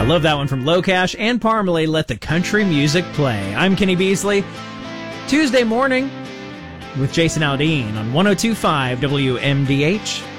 I love that one from Locash and Parmalee. Let the country music play. I'm Kenny Beasley. Tuesday morning with Jason Aldean on 102.5 WMDH.